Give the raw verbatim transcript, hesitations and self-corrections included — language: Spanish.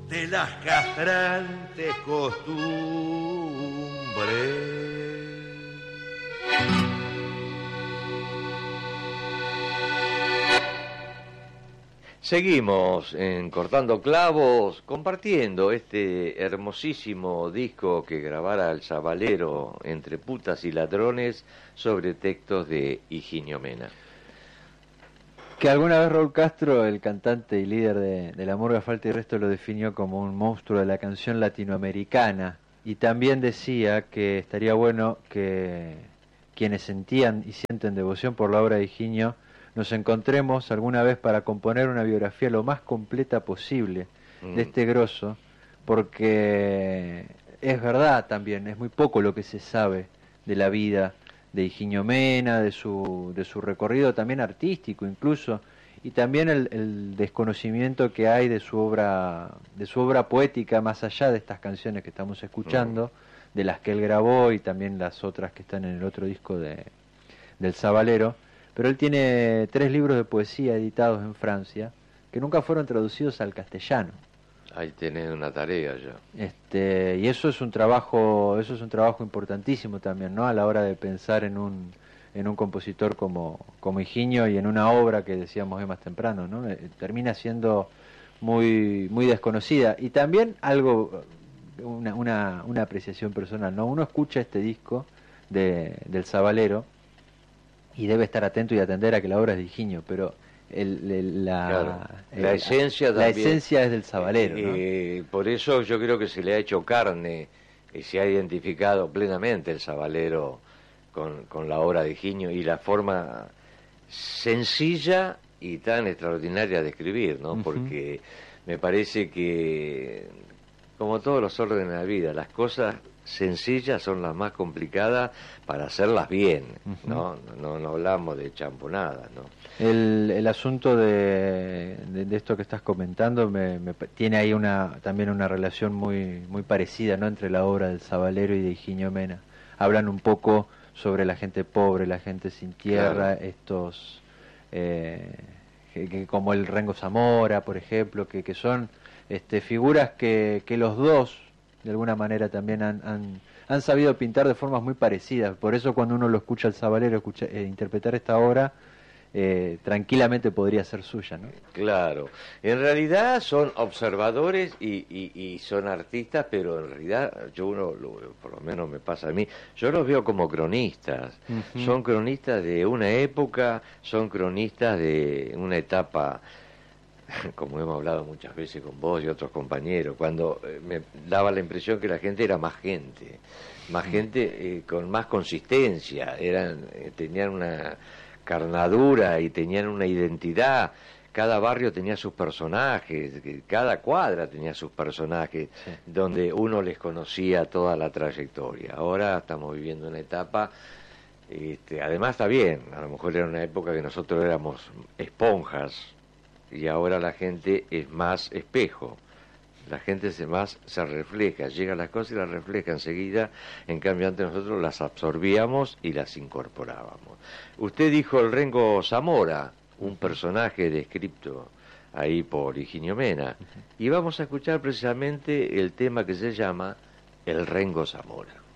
de las castrantes costumbres. Seguimos en Cortando Clavos, compartiendo este hermosísimo disco que grabara el Zabalero entre putas y ladrones sobre textos de Higinio Mena. Que alguna vez Raúl Castro, el cantante y líder de, de La Murga Falta y Resto, lo definió como un monstruo de la canción latinoamericana. Y también decía que estaría bueno que quienes sentían y sienten devoción por la obra de Higinio nos encontremos alguna vez para componer una biografía lo más completa posible mm. de este grosso, porque es verdad también, es muy poco lo que se sabe de la vida de Higinio Mena, de su, de su recorrido también artístico incluso, y también el, el desconocimiento que hay de su obra, de su obra poética, más allá de estas canciones que estamos escuchando, mm. de las que él grabó y también las otras que están en el otro disco de, del Zabalero. Pero él tiene tres libros de poesía editados en Francia que nunca fueron traducidos al castellano. Ahí tenés una tarea ya. Este, y eso es un trabajo, eso es un trabajo importantísimo también, ¿no? A la hora de pensar en un en un compositor como como Higinio y en una obra que decíamos más temprano, ¿no? Eh, termina siendo muy muy desconocida y también algo una una una apreciación personal, ¿no? Uno escucha este disco de del Zabalero y debe estar atento y atender a que la obra es de Higinio, pero el, el, la, claro, el, la esencia la también, esencia es del Zabalero, ¿no? Eh, por eso yo creo que se le ha hecho carne y se ha identificado plenamente el Zabalero con, con la obra de Higinio y la forma sencilla y tan extraordinaria de escribir, ¿no? Uh-huh. Porque me parece que, como todos los órdenes de la vida, las cosas sencillas son las más complicadas para hacerlas bien, uh-huh. ¿no? No, no hablamos de champonadas, ¿no? El, el asunto de, de, de esto que estás comentando me, me tiene ahí una también una relación muy muy parecida, ¿no? Entre la obra del Zabalero y de Higinio Mena. Hablan un poco sobre la gente pobre, la gente sin tierra, claro. estos eh, que, que como el Rengo Zamora, por ejemplo, que, que son este, figuras que, que los dos de alguna manera también han, han, han sabido pintar de formas muy parecidas. Por eso cuando uno lo escucha al Zabalero escucha, eh, interpretar esta obra, eh, tranquilamente podría ser suya, ¿no? Claro, en realidad son observadores y, y, y son artistas, pero en realidad yo uno, lo, por lo menos me pasa a mí, yo los veo como cronistas. Uh-huh. Son cronistas de una época, son cronistas de una etapa, como hemos hablado muchas veces con vos y otros compañeros, cuando eh, me daba la impresión que la gente era más gente, más gente eh, con más consistencia, eran eh, tenían una carnadura y tenían una identidad, cada barrio tenía sus personajes, cada cuadra tenía sus personajes, sí. donde uno les conocía toda la trayectoria. Ahora estamos viviendo una etapa, este, además está bien, a lo mejor era una época que nosotros éramos esponjas, y ahora la gente es más espejo, la gente se más se refleja, llega a las cosas y las refleja enseguida, en cambio antes nosotros las absorbíamos y las incorporábamos. Usted dijo el Rengo Zamora, un personaje descrito ahí por Higinio Mena, y vamos a escuchar precisamente el tema que se llama El Rengo Zamora.